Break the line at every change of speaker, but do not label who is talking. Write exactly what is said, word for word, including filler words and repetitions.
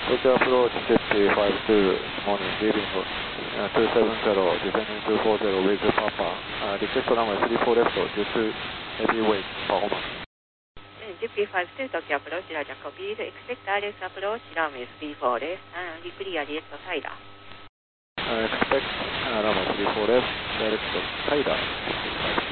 Tokyo approach sixty five two, morning, leaving uh, two seven zero, descending two four zero with Papa. Uh, request runway three four left due to heavy weight performance.
J P five two Tokyo approach, Roger, copied. Expect direct approach, runway three four left, and clear direct Taira.
Uh, expect uh, runway three four left, direct Taira.